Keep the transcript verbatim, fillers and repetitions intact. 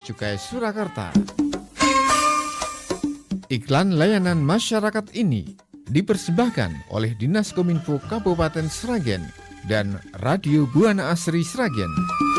Cukai Surakarta. Iklan layanan masyarakat ini dipersembahkan oleh Dinas Kominfo Kabupaten Sragen dan Radio Buana Asri Sragen.